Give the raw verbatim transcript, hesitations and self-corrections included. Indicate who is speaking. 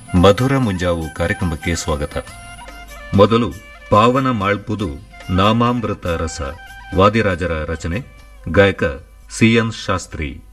Speaker 1: ಮಧುರ ಮುಂಜಾವು ಕಾರ್ಯಕ್ರಮಕ್ಕೆ ಸ್ವಾಗತ. ಮೊದಲು ಪಾವನ ಮಾಳ್ಪುದು ನಾಮಾಮೃತ ರಸ ವಾದಿರಾಜರ ರಚನೆ, ಗಾಯಕ ಸಿಎನ್ ಶಾಸ್ತ್ರಿ.